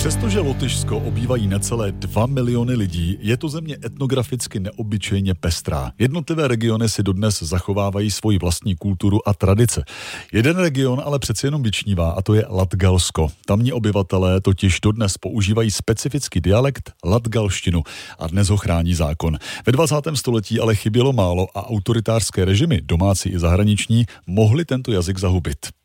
Přestože Lotyšsko obývají necelé 2 miliony lidí, je to země etnograficky neobyčejně pestrá. Jednotlivé regiony si dodnes zachovávají svoji vlastní kulturu a tradice. Jeden region ale přeci jenom vyčnívá, a to je Latgalsko. Tamní obyvatelé totiž dodnes používají specifický dialekt latgalštinu a dnes ho chrání zákon. Ve 20. století ale chybělo málo a autoritářské režimy, domácí i zahraniční, mohly tento jazyk zahubit.